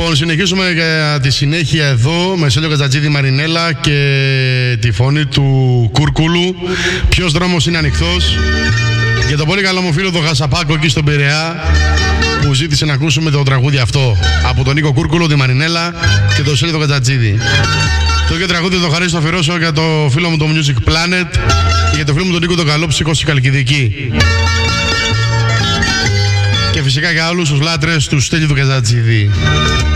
Λοιπόν, συνεχίζουμε για τη συνέχεια εδώ με Στέλιο Κατζατζίδη, Μαρινέλα και τη φωνή του Κούρκουλου. Ποιος δρόμος είναι ανοιχτός? Για τον πολύ καλό μου φίλο τον Χασαπάκο εκεί στον Πειραιά, που ζήτησε να ακούσουμε το τραγούδι αυτό από τον Νίκο Κούρκουλο, τη Μαρινέλα και τον Στέλιο Κατζατζίδη. Το ίδιο τραγούδι το χαρίσω, το αφιερώσω για το φίλο μου το Music Planet και για το φίλο μου τον Νίκο τον Καλόψυχο στη Χαλκιδική. Και φυσικά για όλους τους λάτρες του Στέλιου του Κατζατζίδη.